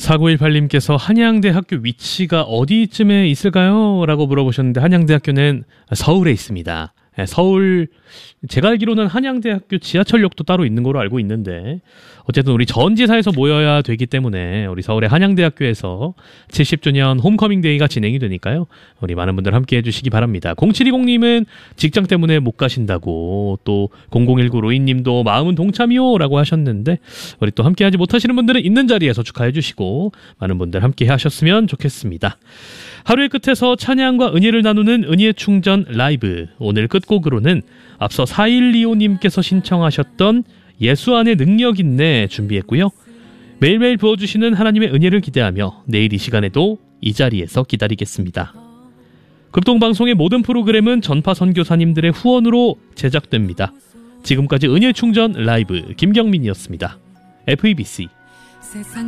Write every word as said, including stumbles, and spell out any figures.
사구일팔님께서 한양대학교 위치가 어디쯤에 있을까요? 라고 물어보셨는데 한양대학교는 서울에 있습니다. 서울, 제가 알기로는 한양대학교 지하철역도 따로 있는 걸로 알고 있는데 어쨌든 우리 전지사에서 모여야 되기 때문에 우리 서울의 한양대학교에서 칠십 주년 홈커밍 데이가 진행이 되니까요. 우리 많은 분들 함께 해주시기 바랍니다. 공칠이공님은 직장 때문에 못 가신다고, 또 공공일구 로이님도 마음은 동참이요 라고 하셨는데 우리 또 함께 하지 못하시는 분들은 있는 자리에서 축하해 주시고 많은 분들 함께 하셨으면 좋겠습니다. 하루의 끝에서 찬양과 은혜를 나누는 은혜의 충전 라이브, 오늘 끝곡으로는 앞서 사일이오님께서 신청하셨던 예수 안에 능력 있네 준비했고요. 매일매일 부어주시는 하나님의 은혜를 기대하며 내일 이 시간에도 이 자리에서 기다리겠습니다. 극동방송의 모든 프로그램은 전파 선교사님들의 후원으로 제작됩니다. 지금까지 은혜 충전 라이브 김경민이었습니다. 에프이비씨